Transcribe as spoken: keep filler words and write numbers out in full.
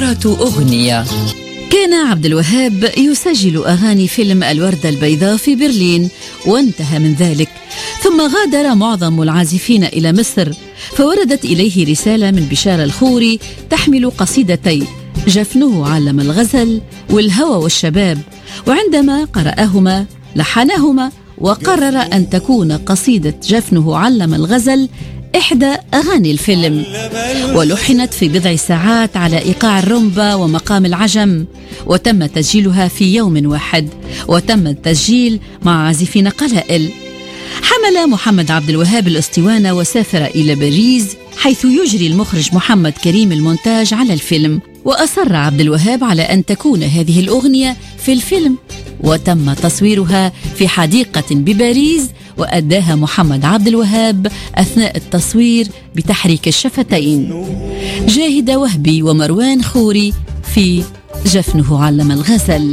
مئة أغنية. كان عبد الوهاب يسجل أغاني فيلم الوردة البيضاء في برلين وانتهى من ذلك، ثم غادر معظم العازفين إلى مصر، فوردت إليه رسالة من بشار الخوري تحمل قصيدتي جفنه علم الغزل والهوى والشباب، وعندما قرأهما لحنهما وقرر أن تكون قصيدة جفنه علم الغزل إحدى أغاني الفيلم، ولحنت في بضع ساعات على إيقاع الرمبة ومقام العجم، وتم تسجيلها في يوم واحد، وتم التسجيل مع عازفين قلائل. حمل محمد عبد الوهاب الأسطوانة وسافر إلى باريس، حيث يجري المخرج محمد كريم المونتاج على الفيلم، وأصر عبد الوهاب على أن تكون هذه الأغنية في الفيلم، وتم تصويرها في حديقة بباريس، وأداها محمد عبد الوهاب أثناء التصوير بتحريك الشفتين. جاهد وهبي ومروان خوري في جفنه علم الغزل.